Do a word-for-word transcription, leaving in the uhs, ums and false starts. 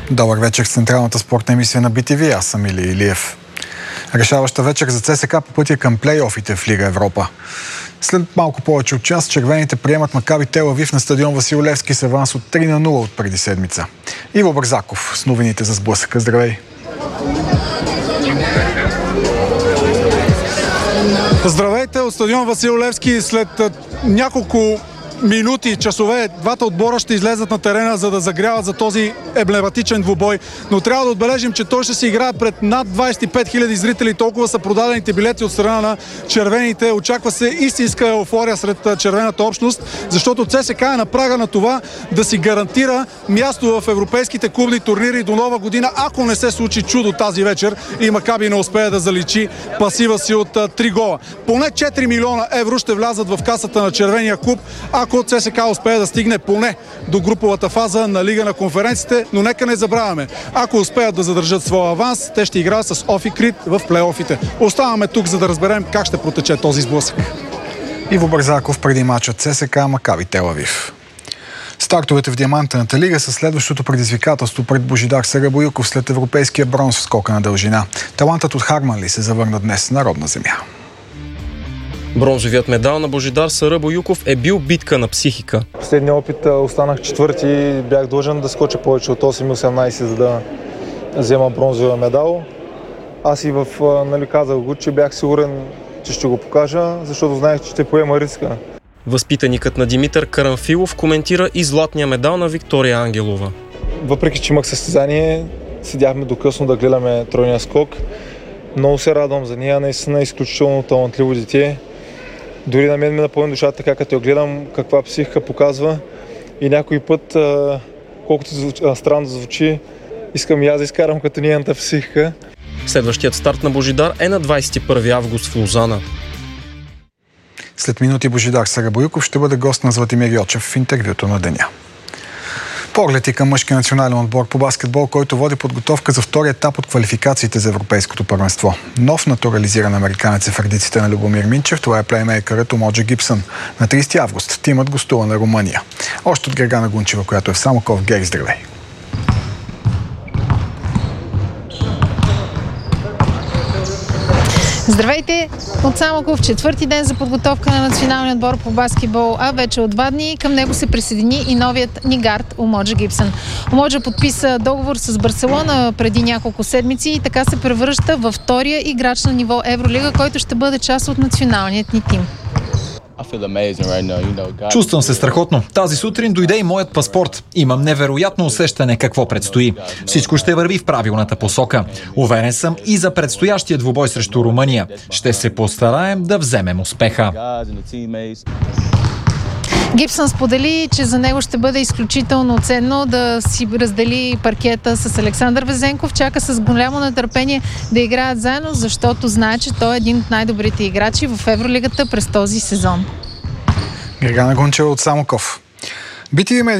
Добър вечер с централната спортна емисия на би ти ви. Аз съм Или Илиев. Решаваща вечер за ЦСКА по пътя към плейофите в Лига Европа. След малко повече от час червените приемат Макаби Тел Авив на стадион Васил Левски с аванс от три на нула от преди седмица. Иво Бързаков с новините за сблъсъка. Здравей! Здравейте от стадион Васил Левски. След няколко минути, часове, двата отбора ще излезат на терена, за да загряват за този емблематичен двубой. Но трябва да отбележим, че той ще се играе пред над двадесет и пет хиляди зрители. Толкова са продадените билети от страна на червените. Очаква се истинска еуфория сред червената общност, защото ЦСКА е на прага на това да си гарантира място в европейските клубни турнири до нова година, ако не се случи чудо тази вечер и Макаби не успее да заличи пасива си от три гола. Поне четири милиона евро ще влязат в касата на червения клуб, ако ЦСКА успее да стигне поне до груповата фаза на Лига на конференциите, но нека не забравяме, ако успеят да задържат своя аванс, те ще играят с Офи Крит в плейофите. Оставаме тук, за да разберем как ще протече този сблъсък. Иво Бързаков преди мача ЦСКА Макаби Тел Авив. Стартовете в Диамантената лига са следващото предизвикателство пред Божидар Сарабоюков след европейския бронз в скока на дължина. Талантът от Харманли се завърна днес на родна земя. Бронзовият медал на Божидар Сарабоюков е бил битка на психика. Последния опит останах четвърти и бях длъжен да скоча повече от осем осемнадесет, за да взема бронзовия медал. Аз и в, нали, казах го, че бях сигурен, че ще го покажа, защото знаех, че ще поема риска. Възпитаникът на Димитър Карамфилов коментира и златния медал на Виктория Ангелова. Въпреки че имах състезание, седяхме до късно да гледаме тройния скок. Много се радвам за нея, наистина изключително талантливо дете. Дори на мен ми напълни душата, така като я гледам, каква психика показва. И някой път, колкото странно звучи, искам и аз да изкарам като нейната психика. Следващият старт на Божидар е на двадесет и първи август в Лозана. След минути Божидар Сарабоюков ще бъде гост на Златимир Йочев в интервюто на деня. Поглед и към мъжки национален отбор по баскетбол, който води подготовка за втори етап от квалификациите за европейското първенство. Нов натурализиран американец е в редиците на Любомир Минчев. Това е плеймейкърът Омоджа Гибсън. На тридесети август тимът гостува на Румъния. Още от Гергана Гунчева, която е в Самоков. Гери, здравей! Здравейте! От Самоков, четвърти ден за подготовка на националния отбор по баскетбол, а вече от два дни към него се присъедини и новият ни гард Омоджа Гибсън. Омоджа подписа договор с Барселона преди няколко седмици и така се превръща във втория играч на ниво Евролига, който ще бъде част от националният ни тим. Чувствам се страхотно. Тази сутрин дойде и моят паспорт. Имам невероятно усещане какво предстои. Всичко ще върви в правилната посока. Уверен съм и за предстоящия двубой срещу Румъния. Ще се постараем да вземем успеха. Гибсън сподели, че за него ще бъде изключително ценно да си раздели паркета с Александър Везенков. Чака с голямо нетърпение да играят заедно, защото знае, че той е един от най-добрите играчи в Евролигата през този сезон. Гергана Гунчева от Самоков. би ти ви